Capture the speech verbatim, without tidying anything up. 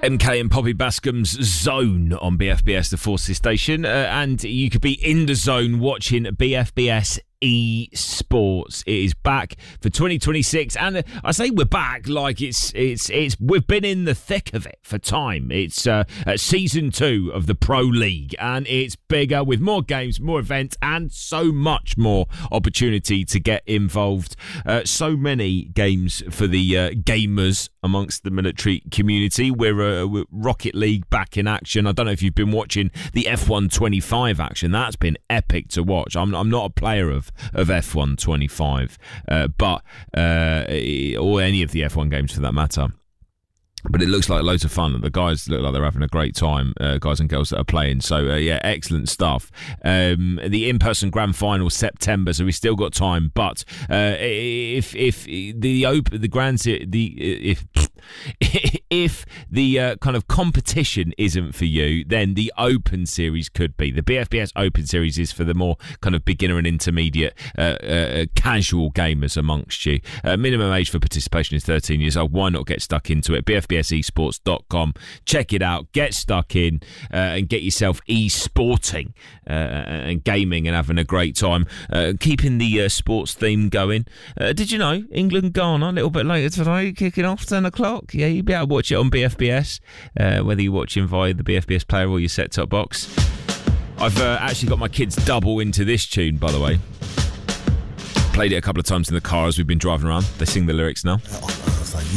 M K and Poppy Bascom's Zone on B F B S, the Forces station, uh, and you could be in the zone watching B F B S eSports. It is back for twenty twenty-six, and uh, I say we're back like it's it's it's we've been in the thick of it for time. It's uh, uh, season two of the Pro League, and it's bigger with more games, more events, and so much more opportunity to get involved. Uh, so many games for the uh, gamers amongst the military community. We're, uh, we're Rocket League back in action. I don't know if you've been watching the F one twenty-five action. That's been epic to watch. I'm I'm not a player of of F one twenty-five, uh, but uh, or any of the F one games for that matter. But it looks like loads of fun. The guys look like they're having a great time, uh, guys and girls that are playing. So, uh, yeah, excellent stuff. Um, the in-person grand final, September, so we've still got time. But uh, if if the open, the grand, the if if the uh, kind of competition isn't for you, then the Open Series could be. The B F B S Open Series is for the more kind of beginner and intermediate uh, uh, casual gamers amongst you. Uh, minimum age for participation is thirteen years old. Why not get stuck into it? B F B S esports dot com. Check it out. Get stuck in uh, and get yourself e-sporting uh, and gaming and having a great time. Uh, keeping the uh, sports theme going. Uh, did you know England Ghana a little bit later today, kicking off ten o'clock? Yeah, you'll be able to watch it on B F B S, uh, whether you're watching via the B F B S player or your set-top box. I've uh, actually got my kids double into this tune, by the way. Played it a couple of times in the car as we've been driving around. They sing the lyrics now.